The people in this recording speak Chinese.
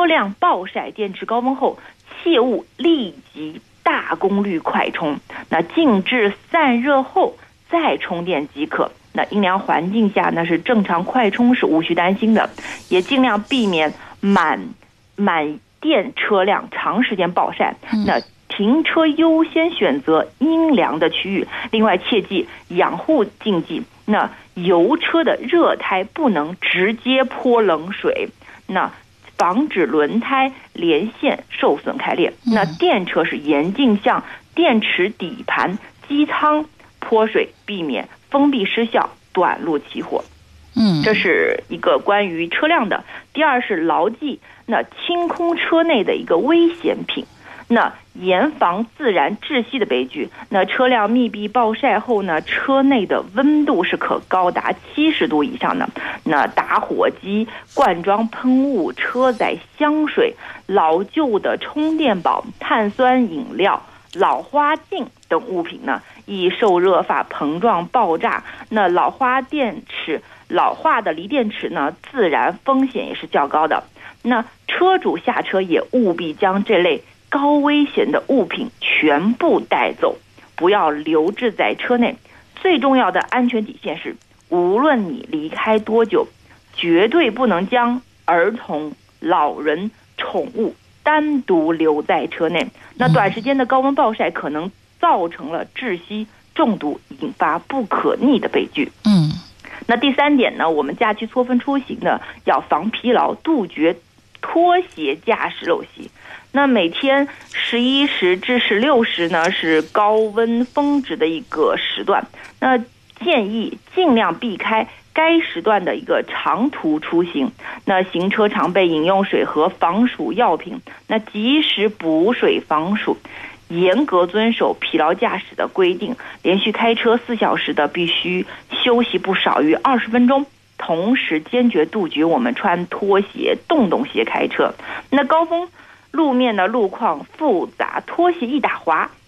车辆暴晒电池高温后，切勿立即大功率快充，那静置散热后再充电即可。那阴凉环境下呢，是正常快充是无需担心的，也尽量避免满电车辆长时间暴晒。那停车优先选择阴凉的区域，另外切记养护禁忌。那油车的热胎不能直接泼冷水，那防止轮胎连线受损开裂。那电车是严禁向电池底盘、机舱泼水，避免封闭失效、短路起火。这是一个关于车辆的。第二是牢记那清空车内的一个危险品，那严防自燃窒息的悲剧。那车辆密闭暴晒后呢，车内的温度是可高达70度以上的。那打火机、罐装喷雾、车载香水、老旧的充电宝、碳酸饮料、老花镜等物品呢，易受热发膨胀爆炸。那老化的锂电池呢，自燃风险也是较高的。那车主下车也务必将这类高危险的物品全部带走，不要留置在车内。最重要的安全底线是，无论你离开多久，绝对不能将儿童、老人、宠物单独留在车内。那短时间的高温暴晒可能造成了窒息、中毒，引发不可逆的悲剧。那第三点呢，我们假期错峰出行呢，要防疲劳，杜绝拖鞋驾驶陋习。那每天11时至16时呢，是高温峰值的一个时段，那建议尽量避开该时段的一个长途出行。那行车常备饮用水和防暑药品，那及时补水防暑，严格遵守疲劳驾驶的规定，连续开车4小时的必须休息不少于20分钟，同时坚决杜绝我们穿拖鞋、洞鞋开车。那高峰路面的路况复杂，拖鞋易打滑，